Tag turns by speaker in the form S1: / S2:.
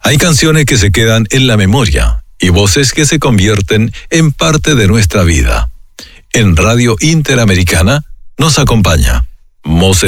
S1: Hay canciones que se quedan en la memoria y voces que se convierten en parte de nuestra vida. En Radio Interamericana nos acompaña Moses